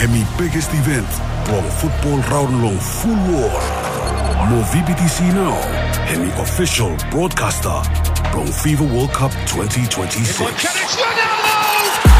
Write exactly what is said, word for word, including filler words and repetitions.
Hemi biggest event, blong football round long full war. Mo V B T C now, Hemi official broadcaster, blong FIFA World Cup twenty twenty-six.